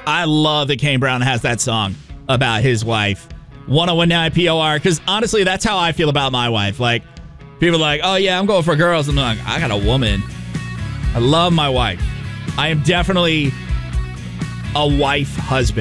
I love that Kane Brown has that song about his wife. 1019 POR, because honestly, that's how I feel about my wife. Like, people are like, oh yeah, I'm going for girls. I'm like, I got a woman. I love my wife. I am definitely a wife husband.